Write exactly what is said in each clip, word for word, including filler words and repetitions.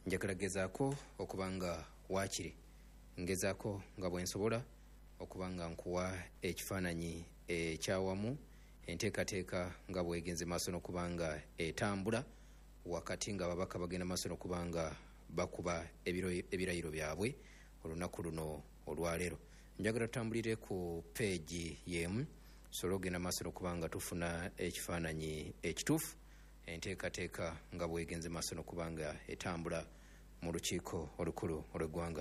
njagala gezaako okubanga waakire ngezaako nga bwensobola okubanga nkuwa ekifaananyi ekyawamu enteekateeka nga bwegenze maaso n'okubanga etambula wakati nga babaka bagenda maaso n'okubanga bakuba ebirayiro byabwe olunaku luno olwaleero. Njagala tutambulire ku peegi y'emu sobola okugenda maaso n'okubanga tufuna ekifaananyi ekituufu enteekateeka nga bwegenze maaso n'okubanga etambula mu lukiiko olukulu olw'eggwanga.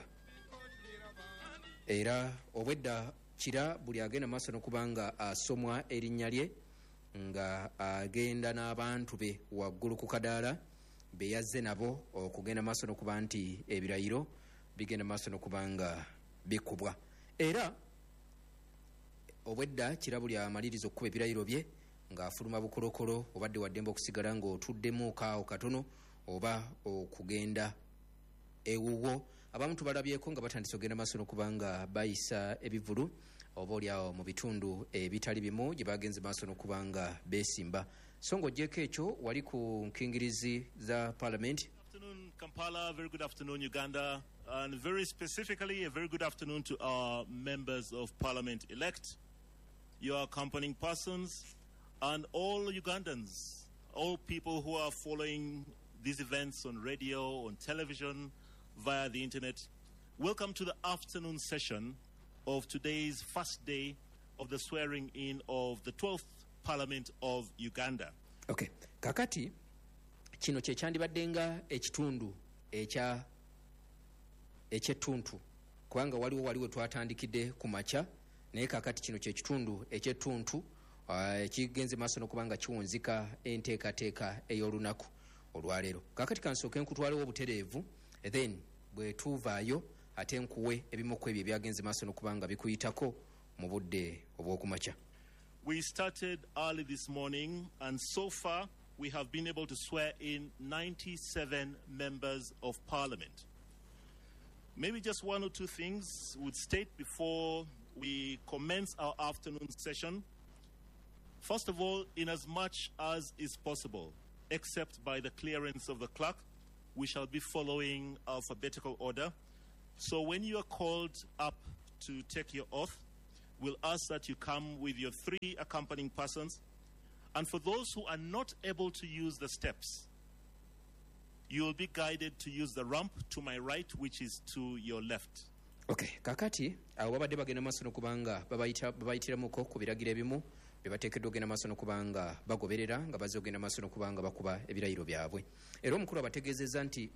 Era obwedda kira buli agenda maaso n'okubanga asomwa erinnya lye nga agenda n'abantu be waggulu ku kadaala be yazze nabo okugenda maaso n'okuba nti ebirayiro bigenda maaso n'okubanga bikubwa. Era obwedda kira buli amaliriza okukuba ebirayiro bye ng'afuluma bukolokolo obadde waddemba okusigala ng'otuddemu kaawo katono oba okugenda ewuwo. Abamu tubalabyeko nga batandise okugenda maaso n'okubanga bayisa ebivulu oba oliawo mu bitundu ebitali bimu gye bagenze maaso n'okubanga beesimba. So ng'oggyeko ekyo wali ku nkingirizi za Parliament. Good afternoon, Kampala. Very good afternoon, Uganda. And very specifically, a very good afternoon to our members of Parliament elect, your accompanying persons, and all Ugandans, all people who are following these events on radio, on television, via the internet. Welcome to the afternoon session of today's first day of the swearing in of the twelfth Parliament of Uganda. Okay. Kakati kino kye kyandibadde nga ekitundu ekya ekyettuntu kubanga waliwo waliwo twatandikidde ku makya naye kakati kino kye kitundu ekyettuntu ekigenze uh, maaso n'okubanga kiwunzika enteekateeka ey'olunaku olwaleero. Kakati kansooke nkutwalewo obutereevu then bwe tuvaayo ate nkuwe ebimu ku ebyo ebyagenze maaso n'okubanga bikuyitako mu budde obw'okumakya. We started early this morning and so far we have been able to swear in ninety-seven members of Parliament. Maybe just one or two things would state before we commence our afternoon session. First of all, in as much as is possible, except by the clearance of the clerk, we shall be following alphabetical order. So when you are called up to take your oath, we'll ask that you come with your three accompanying persons. And for those who are not able to use the steps, you will be guided to use the ramp to my right, which is to your left. Okay, kakati abo babadde bagenda maaso n'okubanga babayitiramuko ku biragiro ebimu bye bateekeddwa okugenda maaso n'okubanga bagoberera nga bazze okugenda maaso n'okubanga bakuba ebirayiro byabwe. Era omukulu abategeezezza nti